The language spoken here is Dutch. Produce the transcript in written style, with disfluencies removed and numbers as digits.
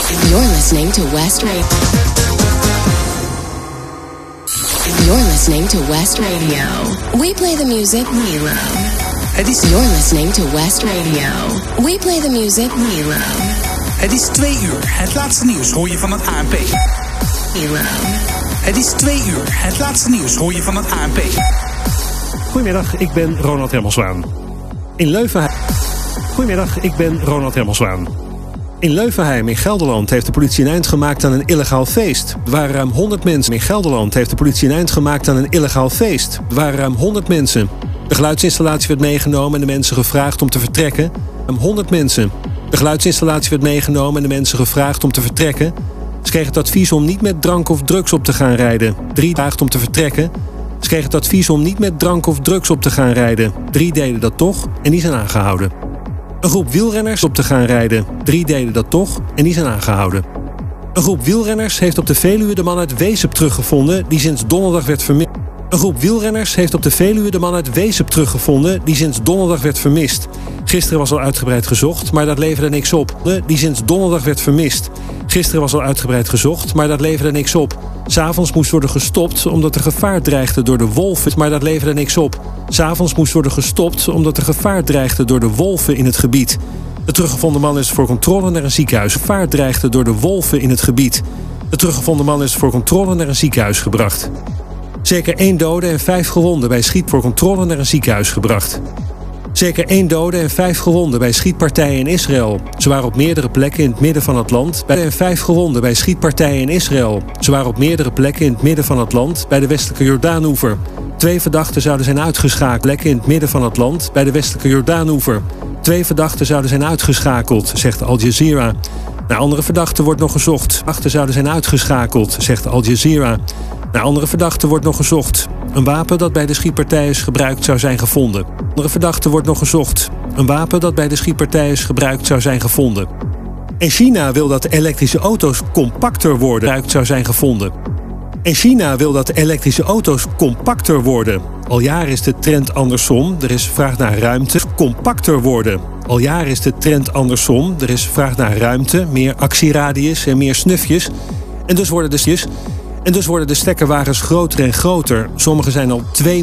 You're listening to West Radio. You're listening to West Radio. We play the music we love. You're listening to West Radio. We play the music we love. Het is 2 uur. Het laatste nieuws hoor je van het ANP. Het is 2 uur. Het laatste nieuws hoor je van het ANP. Goedemiddag, ik ben Ronald Remmelswaan. In Leuvenheim in Gelderland heeft de politie een eind gemaakt aan een illegaal feest. Er waren ruim 100 mensen. In Gelderland heeft de politie een eind gemaakt aan een illegaal feest. Er waren ruim 100 mensen. De geluidsinstallatie werd meegenomen en de mensen gevraagd om te vertrekken. Ruim 100 mensen. De geluidsinstallatie werd meegenomen en de mensen gevraagd om te vertrekken. Ze kregen het advies om niet met drank of drugs op te gaan rijden. 3 dagen om te vertrekken. Ze kregen het advies om niet met drank of drugs op te gaan rijden. 3 deden dat toch en die zijn aangehouden. Een groep wielrenners op te gaan rijden. 3 deden dat toch en die zijn aangehouden. Een groep wielrenners heeft op de Veluwe de man uit Weesup teruggevonden die sinds donderdag werd vermist. Een groep wielrenners heeft op de Veluwe de man uit Weesup teruggevonden die sinds donderdag werd vermist. Gisteren was al uitgebreid gezocht, maar dat leverde niks op. Die sinds donderdag werd vermist. Gisteren was al uitgebreid gezocht, maar dat leverde niks op. 'S Avonds moest worden gestopt omdat er gevaar dreigde door de wolven, maar dat leverde niks op. 'S Avonds moest worden gestopt omdat er gevaar dreigde door de wolven in het gebied. De teruggevonden man is voor controle naar een ziekenhuis. Gevaar dreigde door de wolven in het gebied. De teruggevonden man is voor controle naar een ziekenhuis gebracht. Zeker 1 dode en 5 gewonden bij schiet voor controle naar een ziekenhuis gebracht. Zeker 1 dode en 5 gewonden bij schietpartijen in Israël. Ze waren op meerdere plekken in het midden van het land. En 5 gewonden bij schietpartijen in Israël. Ze waren op meerdere plekken in het midden van het land bij de westelijke Jordaanoever. 2 verdachten zouden zijn uitgeschakeld. Plekken in het midden van het land bij de westelijke Jordaanoever. 2 verdachten zouden zijn uitgeschakeld, zegt Al Jazeera. Naar andere verdachten wordt nog gezocht. Verdachten zouden zijn uitgeschakeld, zegt Al Jazeera. Naar andere verdachten wordt nog gezocht. Een wapen dat bij de schietpartij is gebruikt zou zijn gevonden. Andere verdachten wordt nog gezocht. Een wapen dat bij de schietpartij is gebruikt zou zijn gevonden. En China wil dat elektrische auto's compacter worden. Gebruikt zou zijn gevonden. En China wil dat elektrische auto's compacter worden. Al jaren is de trend andersom. Er is vraag naar ruimte. Compacter worden. Al jaren is de trend andersom. Er is vraag naar ruimte, meer actieradius en meer snufjes. En dus worden de stekkerwagens groter en groter. Sommige zijn al 2